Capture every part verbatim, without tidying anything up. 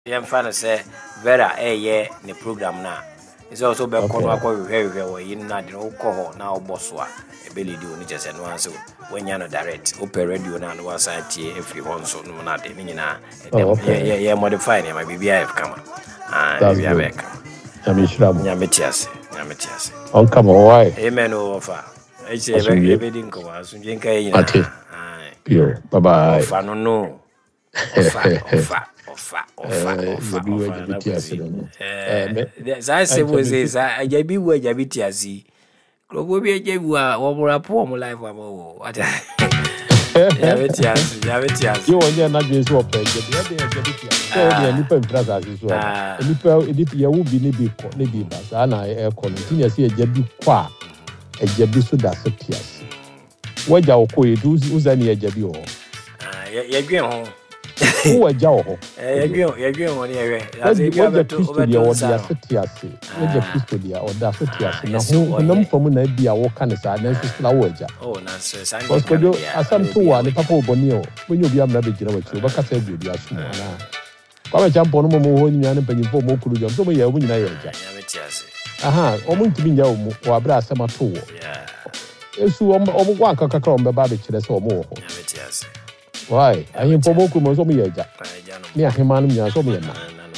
yɛm fa no sɛ Vera ɛyɛ ne program na is also be kono akɔ hwehwɛ hwehwɛ yin na de no kɔ hɔ na ɔbɔ so a ebe lead oni kyese no anso wanya no direct open radio na no wasa tie every one so no na de ni nyina ye ye modify ne ma bibia f kama ah bibia be kama nyame shira mo nyame tiase nyame tiase on kama why amen o fa e che be be din ko aso nje nkai nyina ah yo bye bye fa no no ofa ofa ofa ofa ofa eh za se wo ze za ajabi wo ajabi tiasi krobo bi ajabi wa wo bora po mo life wa mo ata ya betiasi ya betiasi yo onye na gbe so ope ajabi ya de ajabi tiasi so de nipa mprasa so nipa nipa ya wo bi ne bi ko ne bi ba za na e ko no tinya se ajabi kwa ajabi so da so tiasi waja wo ko edu uzani ajabi ho ah ya gwen ho who are Joe? Eh, you you you want to hear? As if you have to study or the associate, with the study or the associate. No, no, from an idea what kind of sadness is flower. Oh, nonsense. I was good as some two one, the Papa Bonio, when you be a rabbit, you know, but I said, you are small. Come and jump on a moment when you are penny for more cool. So we are winning. Aha, almost to be your or brass summer two. Yeah. It's one over one cockacomb, the barbecue or more. Why? I am for Boku Mosomiaja. Near Himania Somiana.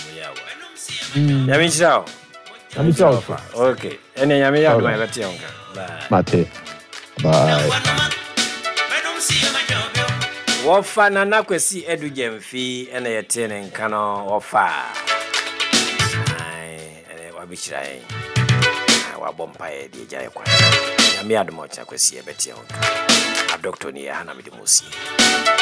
Yamisha. Yamisha. Okay. And then Yamia, my Bationka. Mate. Bye. What fun and I could see Edu Gemfi and a ten and cano or far. I be shy. I was bumpire, the Jayqua. Yamia, the much I could see a Bationka. A doctor near Hanabi Musi.